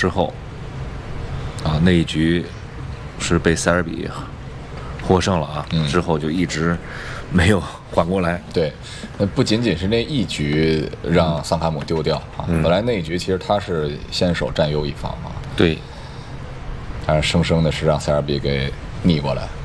之后，那一局是被塞尔比获胜了啊，之后就一直没有缓过来。 对，那不仅仅是那一局让桑卡姆丢掉啊，本来那一局其实他是先手占优一方啊， 对， 但是生生的是让塞尔比给逆过来。